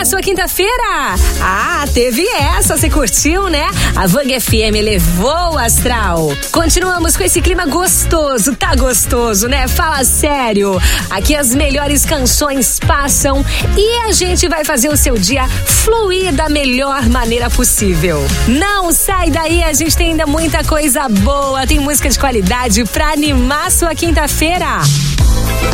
a sua quinta-feira? Ah, teve essa, você curtiu, né? A Vang FM levou o astral. Continuamos com esse clima gostoso, tá gostoso, né? Fala sério. Aqui as melhores canções passam e a gente vai fazer o seu dia fluir da melhor maneira possível. Não sai daí, a gente tem ainda muita coisa boa, tem música de qualidade pra animar sua quinta-feira.